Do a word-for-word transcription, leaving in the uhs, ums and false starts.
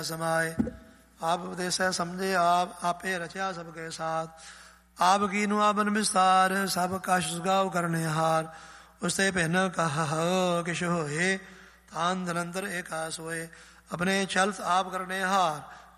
समाए। आप उपदेश समझे आप आपे रचा सबके साथ। आप कीनु आपन विस्तार सब कश सुगाव करने हार। उससे भिन्न कह किश होए तान धनंतर एका सोए। अपने चलत आप करने हार